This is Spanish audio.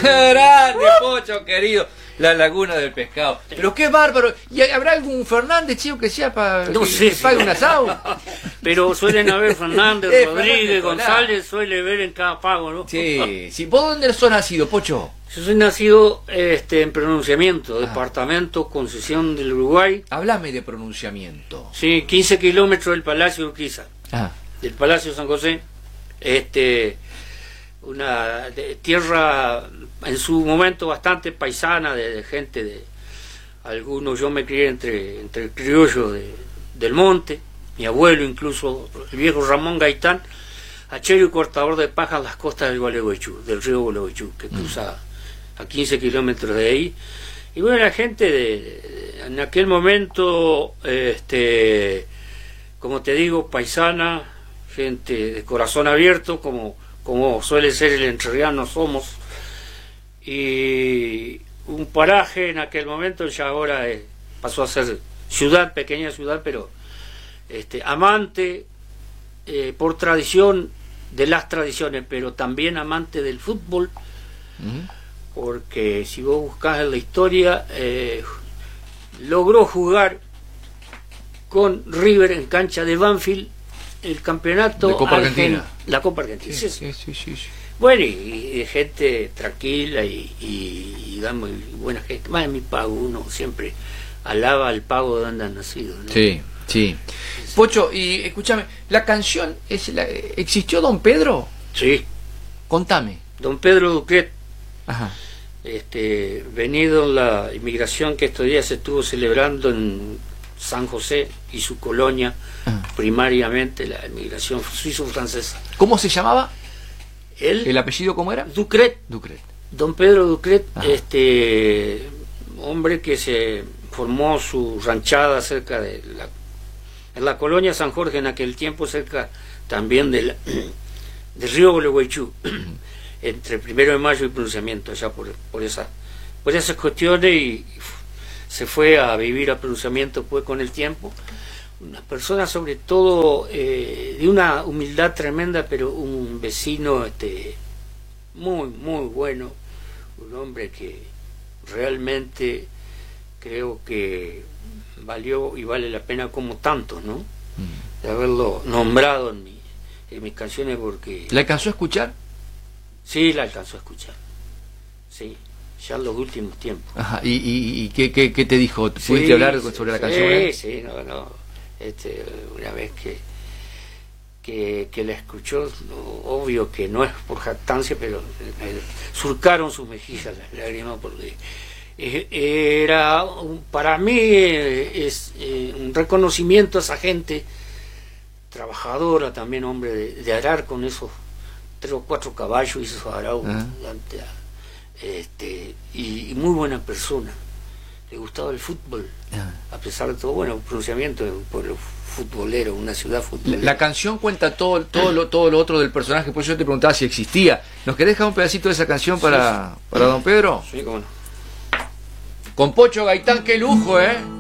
Grande, Pocho, querido. La laguna del pescado. Pero qué bárbaro. ¿Y habrá algún Fernández, chico, que sea para No que sé, pague un asado? Pero suelen haber Fernández, Rodríguez, Fernández, González, suele ver en cada pago, ¿no? Sí, sí. ¿Vos dónde sos nacido, Pocho? Yo soy nacido en Pronunciamiento, departamento Concesión del Uruguay. Háblame de pronunciamiento. Sí, 15 kilómetros del Palacio de Urquiza, del Palacio San José. Una tierra en su momento bastante paisana, de gente de algunos. Yo me crié entre el criollo del monte, mi abuelo incluso, el viejo Ramón Gaitán, hachero y cortador de paja en las costas del Gualeguaychú, del río Gualeguaychú, que cruza a 15 kilómetros de ahí. Y bueno, la gente en aquel momento, como te digo, paisana, gente de corazón abierto, como suele ser el entrerriano somos, y un paraje en aquel momento. Ya ahora pasó a ser ciudad, pequeña ciudad, pero amante por tradición de las tradiciones, pero también amante del fútbol, porque si vos buscás en la historia, logró jugar con River en cancha de Banfield el campeonato de Copa Argentina. La Copa Argentina. Sí. Bueno, y gente tranquila y da muy buena gente. Más de mi pago, uno siempre alaba al pago de donde han nacido, ¿no? Sí. Pocho, y escúchame, ¿la canción existió Don Pedro? Sí. Contame. Don Pedro Ducret. Ajá. Venido en la inmigración que estos días se estuvo celebrando en San José y su colonia, primariamente la inmigración suizo-francesa. ¿Cómo se llamaba? ¿El apellido cómo era? Ducret. Don Pedro Ducret, hombre que se formó su ranchada cerca de en la colonia San Jorge, en aquel tiempo, cerca también del río Gualeguaychú, entre 1 de Mayo y Pronunciamiento, allá por esas cuestiones, y se fue a vivir a Pronunciamiento pues con el tiempo. Una persona sobre todo de una humildad tremenda, pero un vecino muy bueno, un hombre que realmente creo que valió y vale la pena como tanto, ¿no? De haberlo nombrado en mis canciones, porque... ¿La alcanzó a escuchar? Sí, la alcanzó a escuchar, sí, ya en los últimos tiempos. Ajá. ¿Y qué te dijo? ¿Pudiste hablar sobre la canción? Sí, no. Una vez que la escuchó, obvio que no es por jactancia, pero surcaron sus mejillas las lágrimas, porque era para mí es un reconocimiento a esa gente trabajadora, también hombre de arar con esos 3 o 4 caballos, y esos arados, y muy buena persona. Le gustaba el fútbol, a pesar de todo. Bueno, Pronunciamiento de un pueblo futbolero, una ciudad futbolera. La canción cuenta todo lo otro del personaje, por eso yo te preguntaba si existía. ¿Nos querés dejar un pedacito de esa canción para Don Pedro? Sí, cómo no. Con Pocho Gaitán, qué lujo, ¿eh?